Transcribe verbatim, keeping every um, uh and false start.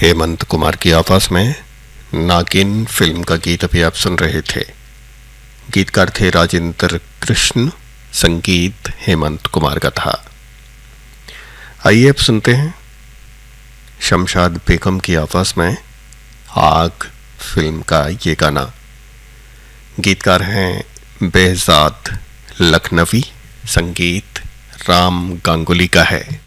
हेमंत कुमार की आवाज में नागिन फिल्म का गीत अभी आप सुन रहे थे। गीतकार थे राजेंद्र कृष्ण, संगीत हेमंत कुमार का था। आइए अब सुनते हैं शमशाद बेगम की आवाज में आग फिल्म का ये गाना। गीतकार हैं बेहजाद लखनवी, संगीत राम गांगुली का है।